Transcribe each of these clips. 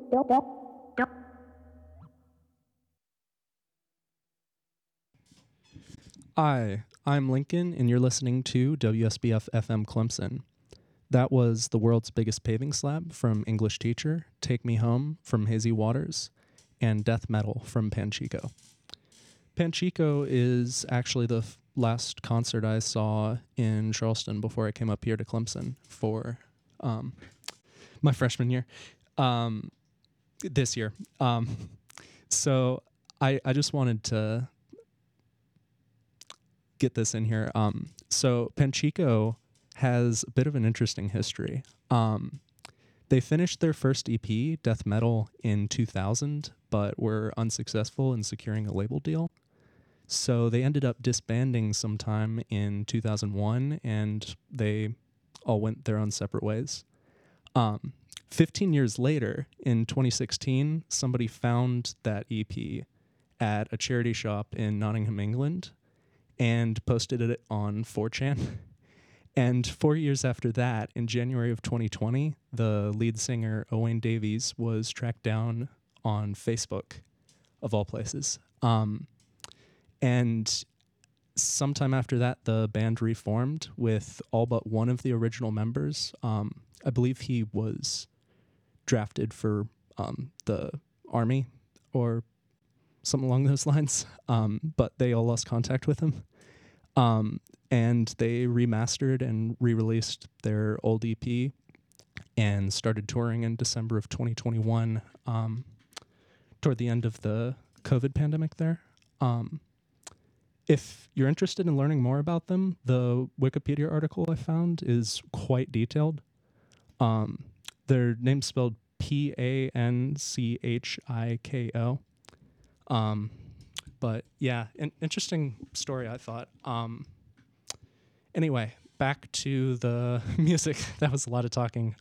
Hi, I'm Lincoln, and you're listening to WSBF FM Clemson. That was The World's Biggest Paving Slab from English Teacher, Take Me Home from Hazy Waters, and Death Metal from Panchico. Panchico is actually the last concert I saw in Charleston before I came up here to Clemson for my freshman year, this year. So I just wanted to get this in here. So Panchico has a bit of an interesting history. They finished their first EP, Death Metal, in 2000, but were unsuccessful in securing a label deal. So they ended up disbanding sometime in 2001, and they all went their own separate ways. 15 years later, in 2016, somebody found that EP at a charity shop in Nottingham, England, and posted it on 4chan. And 4 years after that, in January of 2020, the lead singer, Owain Davies, was tracked down on Facebook, of all places. And sometime after that, the band reformed with all but one of the original members. I believe he was drafted for the Army or something along those lines, but they all lost contact with him. And they remastered and re-released their old EP and started touring in December of 2021, toward the end of the COVID pandemic there. If you're interested in learning more about them, the Wikipedia article I found is quite detailed. Their name's spelled Panchiko. But yeah, an interesting story, I thought. Anyway, back to the music. That was a lot of talking.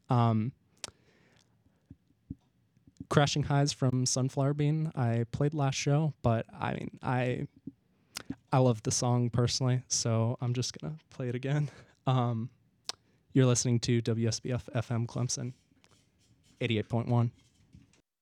Crashing Highs from Sunflower Bean, I played last show, but I mean, I love the song personally, so I'm just going to play it again. You're listening to WSBF FM Clemson, 88.1.